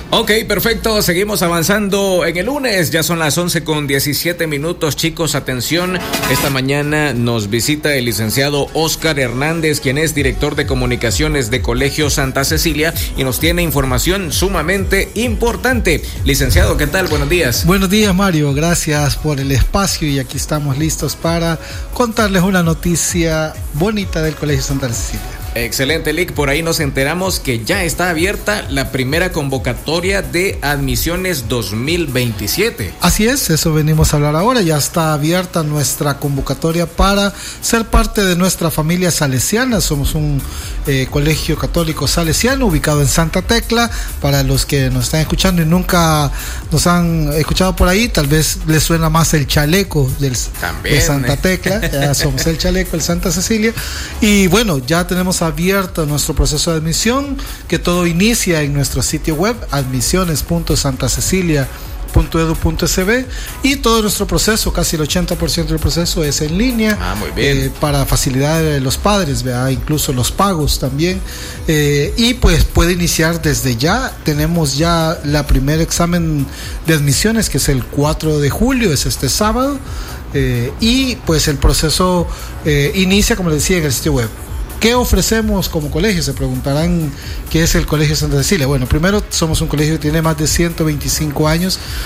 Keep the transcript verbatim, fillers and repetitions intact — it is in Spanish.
Ok, perfecto, seguimos avanzando en el lunes, ya son las once con diecisiete minutos, chicos, atención, esta mañana nos visita el licenciado Oscar Hernández, quien es director de comunicaciones de Colegio Santa Cecilia y nos tiene información sumamente importante. Licenciado, ¿qué tal? Buenos días. Buenos días, Mario, gracias por el espacio y aquí estamos listos para contarles una noticia bonita del Colegio Santa Cecilia. Excelente, Lick. Por ahí nos enteramos que ya está abierta la primera convocatoria de admisiones dos mil veintisiete. Así es, eso venimos a hablar ahora. Ya está abierta nuestra convocatoria para ser parte de nuestra familia salesiana. Somos un eh, colegio católico salesiano ubicado en Santa Tecla. Para los que nos están escuchando y nunca nos han escuchado por ahí, tal vez les suena más el chaleco del, También, de Santa Tecla. Ya somos el chaleco, el Santa Cecilia. Y bueno, ya tenemos abierto nuestro proceso de admisión, que todo inicia en nuestro sitio web admisiones punto santa cecilia punto edu punto es be y todo nuestro proceso, casi el ochenta por ciento del proceso es en línea. Ah, muy bien. Eh, para facilidad de los padres, ¿verdad? Incluso los pagos también. Eh, y pues puede iniciar desde ya. Tenemos ya la primer examen de admisiones, que es el cuatro de julio, es este sábado. Eh, y pues el proceso eh, inicia, como les decía, en el sitio web. ¿Qué ofrecemos como colegio? Se preguntarán qué es el Colegio Santa Cecilia. Bueno, primero somos un colegio que tiene más de ciento veinticinco años